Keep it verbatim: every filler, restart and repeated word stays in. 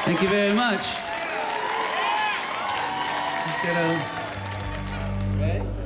Thank you very much. Let's get a... Ready?